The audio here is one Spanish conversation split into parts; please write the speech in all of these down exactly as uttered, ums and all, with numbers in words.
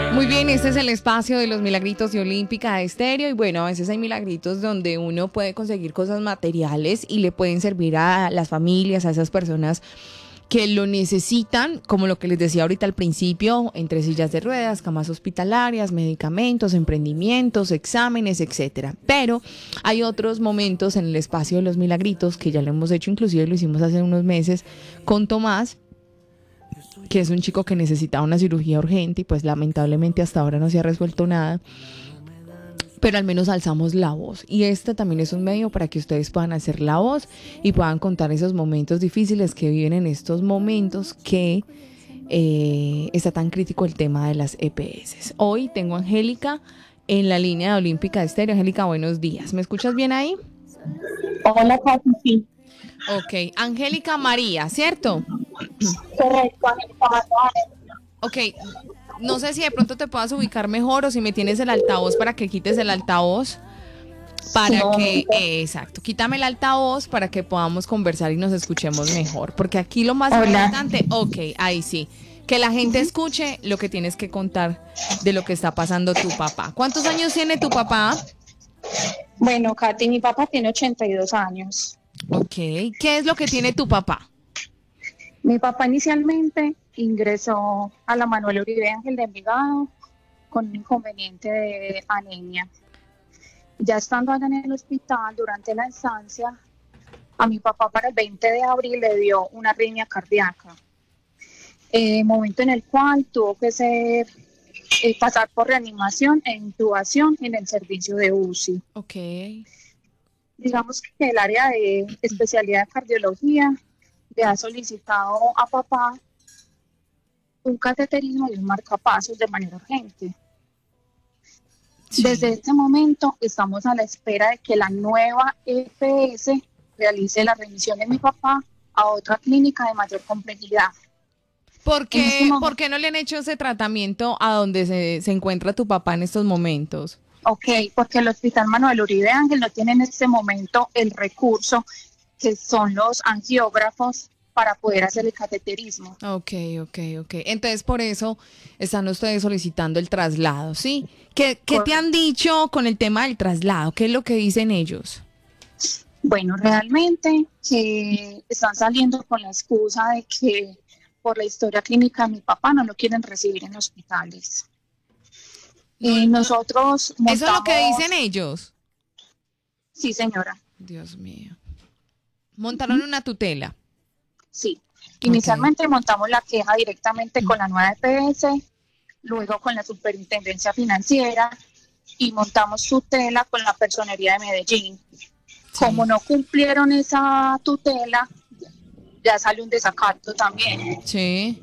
Muy bien, este es el espacio de los milagritos de Olímpica Estéreo y bueno, a veces hay milagritos donde uno puede conseguir cosas materiales y le pueden servir a las familias, a esas personas que lo necesitan, como lo que les decía ahorita al principio, entre sillas de ruedas, camas hospitalarias, medicamentos, emprendimientos, exámenes, etcétera. Pero hay otros momentos en el espacio de los milagritos que ya lo hemos hecho, inclusive lo hicimos hace unos meses con Tomás, que es un chico que necesitaba una cirugía urgente y pues lamentablemente hasta ahora no se ha resuelto nada, pero al menos alzamos la voz y este también es un medio para que ustedes puedan hacer la voz y puedan contar esos momentos difíciles que viven en estos momentos que eh, está tan crítico el tema de las E P S. Hoy tengo a Angélica en la línea de Olímpica Estéreo. Angélica, buenos días. ¿Me escuchas bien ahí? Hola, Katy, sí. Ok, Angélica María, ¿cierto? Correcto, Angélica. Ok, no sé si de pronto te puedas ubicar mejor o si me tienes el altavoz para que quites el altavoz. Para No, que, eh, exacto, quítame el altavoz para que podamos conversar y nos escuchemos mejor. Porque aquí lo más Hola. importante, ok, ahí sí, que la gente escuche lo que tienes que contar de lo que está pasando tu papá. ¿Cuántos años tiene tu papá? Bueno, Katy, mi papá tiene ochenta y dos años. Ok, ¿qué es lo que tiene tu papá? Mi papá inicialmente ingresó a la Manuel Uribe Ángel de Envigado con un inconveniente de anemia. Ya estando allá en el hospital durante la estancia, a mi papá para el veinte de abril le dio una arritmia cardíaca, eh, momento en el cual tuvo que ser eh, pasar por reanimación e intubación en el servicio de U C I. Ok. Digamos que el área de especialidad de cardiología le ha solicitado a papá un cateterismo y un marcapasos de manera urgente. Sí. Desde este momento estamos a la espera de que la nueva E P S realice la remisión de mi papá a otra clínica de mayor complejidad. ¿Por En qué, este momento- ¿por qué no le han hecho ese tratamiento a donde se, se encuentra tu papá en estos momentos? Ok, porque el Hospital Manuel Uribe Ángel no tiene en este momento el recurso que son los angiógrafos para poder hacer el cateterismo. Ok, ok, ok. Entonces por eso están ustedes solicitando el traslado, ¿sí? ¿Qué, qué te han dicho con el tema del traslado? ¿Qué es lo que dicen ellos? Bueno, realmente que están saliendo con la excusa de que por la historia clínica de mi papá no lo quieren recibir en hospitales. Eh, nosotros montamos... Eso es lo que dicen ellos. Sí, señora. Dios mío. Montaron una tutela. Sí. Inicialmente Ok. montamos la queja directamente con la nueva E P S, luego con la Superintendencia Financiera y montamos tutela con la Personería de Medellín. Sí. Como no cumplieron esa tutela, ya sale un desacato también. Sí.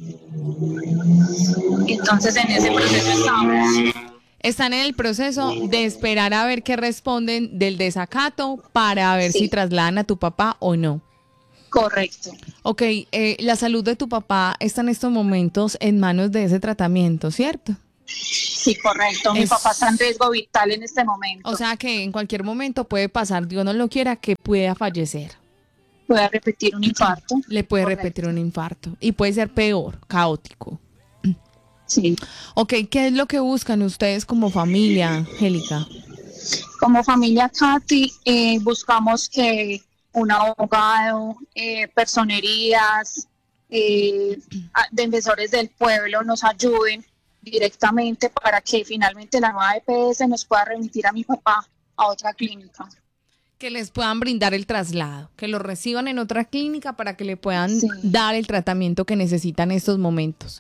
Entonces en ese proceso estamos. Están en el proceso de esperar a ver qué responden del desacato para ver Sí. si trasladan a tu papá o no. Correcto. Ok, eh, la salud de tu papá está en estos momentos en manos de ese tratamiento, ¿cierto? Sí, correcto. Mi Es- papá está en riesgo vital en este momento. O sea que en cualquier momento puede pasar, Dios no lo quiera, que pueda fallecer. Puede repetir un infarto. Le puede Correcto. repetir un infarto y puede ser peor, caótico. Sí. Ok, ¿qué es lo que buscan ustedes como familia, Angélica? Como familia Katy, eh, buscamos que un abogado, eh, personerías, eh, a- defensores del pueblo nos ayuden directamente para que finalmente la nueva E P S nos pueda remitir a mi papá a otra clínica. Que les puedan brindar el traslado, que lo reciban en otra clínica para que le puedan Sí. dar el tratamiento que necesitan en estos momentos.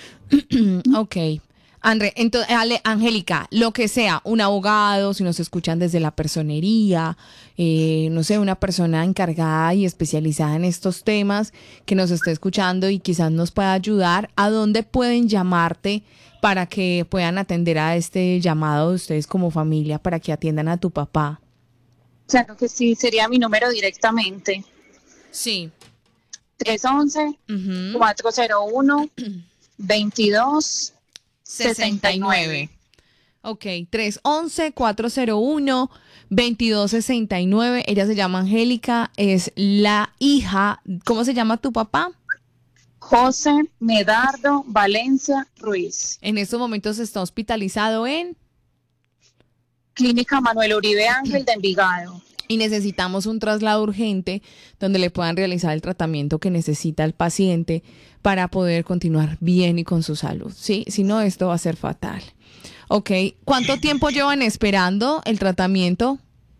Ok. André, entonces, Ale, Angélica, lo que sea, un abogado, si nos escuchan desde la personería, eh, no sé, una persona encargada y especializada en estos temas que nos esté escuchando y quizás nos pueda ayudar, ¿a dónde pueden llamarte para que puedan atender a este llamado de ustedes como familia para que atiendan a tu papá? Claro que sí, sería mi número directamente. Sí. tres once, Ujú. cuatro cero uno, veintidós sesenta y nueve. Ok, tres once, cuatro cero uno, veintidós sesenta y nueve. Ella se llama Angélica, es la hija. ¿Cómo se llama tu papá? José Medardo Valencia Ruiz. En estos momentos está hospitalizado en... Clínica Manuel Uribe Ángel de Envigado. Y necesitamos un traslado urgente donde le puedan realizar el tratamiento que necesita el paciente para poder continuar bien y con su salud, ¿sí? Si no, esto va a ser fatal. Ok, ¿cuánto tiempo llevan esperando el tratamiento?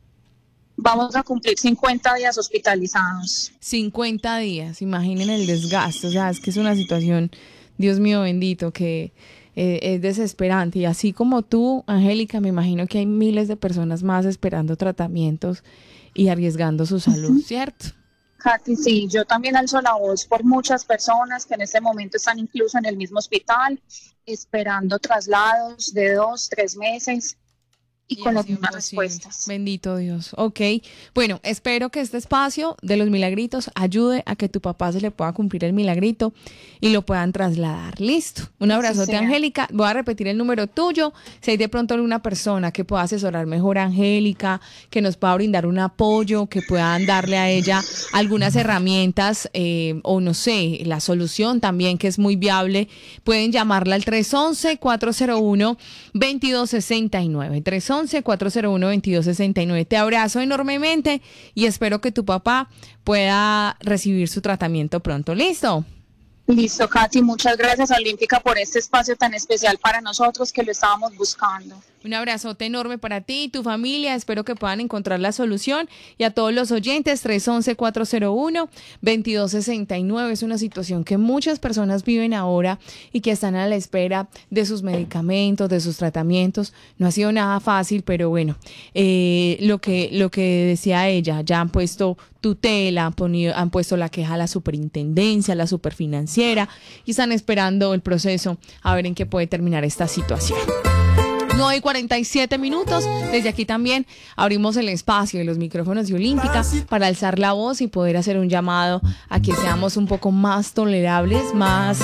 Vamos a cumplir cincuenta días hospitalizados. cincuenta días, imaginen el desgaste, o sea, es que es una situación, Dios mío bendito, que... Eh, es desesperante. Y así como tú, Angélica, me imagino que hay miles de personas más esperando tratamientos y arriesgando su salud, uh-huh. ¿Cierto? Katy, sí, yo también alzo la voz por muchas personas que en este momento están incluso en el mismo hospital, esperando traslados de dos, tres meses. Y, y con las mismas respuestas. Bendito Dios. Ok. Bueno, espero que este espacio de los milagritos ayude a que tu papá se le pueda cumplir el milagrito y lo puedan trasladar. Listo. Un abrazote, sí, Angélica. Voy a repetir el número tuyo. Si hay de pronto alguna persona que pueda asesorar mejor a Angélica, que nos pueda brindar un apoyo, que puedan darle a ella algunas herramientas eh, o no sé, la solución también que es muy viable, pueden llamarla al tres once, cuatro cero uno, veintidós sesenta y nueve. tres once, cuatro cero uno, veintidós sesenta y nueve. Te abrazo enormemente y espero que tu papá pueda recibir su tratamiento pronto. ¿Listo? Listo, Katy. Muchas gracias, Olímpica, por este espacio tan especial para nosotros que lo estábamos buscando. Un abrazote enorme para ti y tu familia. Espero que puedan encontrar la solución. Y a todos los oyentes, tres once, cuatro cero uno, veintidós sesenta y nueve. Es una situación que muchas personas viven ahora y que están a la espera de sus medicamentos, de sus tratamientos. No ha sido nada fácil, pero bueno, eh, lo que, lo que decía ella, ya han puesto tutela, han, ponido, han puesto la queja a la superintendencia, a la superfinanciera y están esperando el proceso a ver en qué puede terminar esta situación. nueve y cuarenta y siete minutos. Desde aquí también abrimos el espacio de los micrófonos de Olímpica para alzar la voz y poder hacer un llamado a que seamos un poco más tolerables, más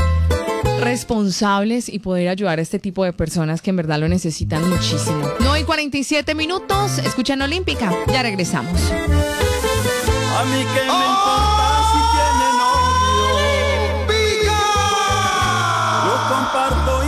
responsables y poder ayudar a este tipo de personas que en verdad lo necesitan muchísimo. nueve y cuarenta y siete minutos. Escuchan Olímpica. Ya regresamos. A mí que me importa.